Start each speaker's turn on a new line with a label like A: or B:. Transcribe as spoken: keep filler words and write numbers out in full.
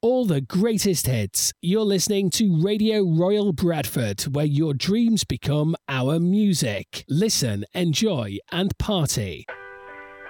A: All the greatest hits. You're listening to Radio Royal Bradford, where your dreams become our music. Listen, enjoy, and party.